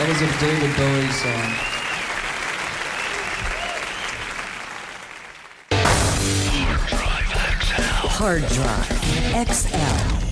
That was a David Bowie song. Hard Drive XL.